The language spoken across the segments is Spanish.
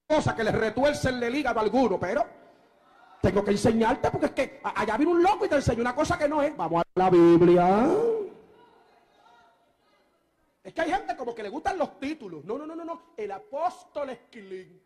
cosas que les retuercen el hígado a alguno, pero tengo que enseñarte porque es que allá viene un loco y te enseña una cosa que no es. Vamos a la Biblia. Es que hay gente como que le gustan los títulos. No. El apóstol Esquilín.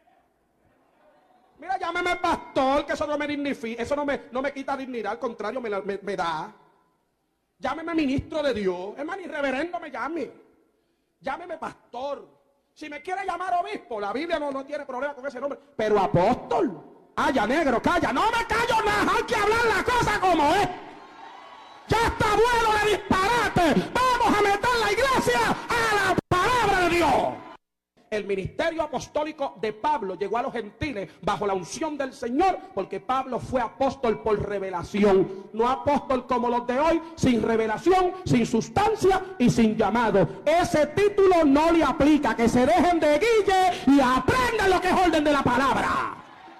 Mira, llámeme pastor, que eso no me dignifica, eso no me quita dignidad, al contrario, me da. Llámeme ministro de Dios. Es más, ni reverendo me llame. Llámeme pastor. Si me quiere llamar obispo, la Biblia no tiene problema con ese nombre. Pero apóstol. Calla, negro, calla. No me callo nada. Hay que hablar la cosa como es. Ya está bueno de disparate. Vamos a meter la iglesia a la palabra de Dios. El ministerio apostólico de Pablo llegó a los gentiles bajo la unción del Señor, porque Pablo fue apóstol por revelación, no apóstol como los de hoy, sin revelación, sin sustancia y sin llamado. Ese título no le aplica. Que se dejen de guille y aprendan lo que es orden de la palabra.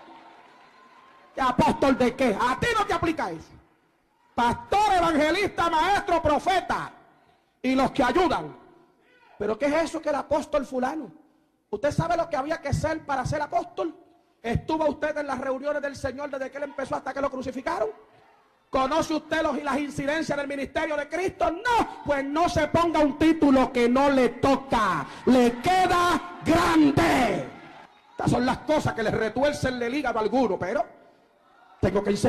¿Apóstol de qué? A ti no te aplica eso. Pastor, evangelista, maestro, profeta y los que ayudan. ¿Pero qué es eso que el apóstol fulano? ¿Usted sabe lo que había que ser para ser apóstol? ¿Estuvo usted en las reuniones del Señor desde que Él empezó hasta que lo crucificaron? ¿Conoce usted las incidencias del ministerio de Cristo? No, pues no se ponga un título que no le toca. Le queda grande. Estas son las cosas que les retuercen el hígado a alguno, pero tengo que enseñar.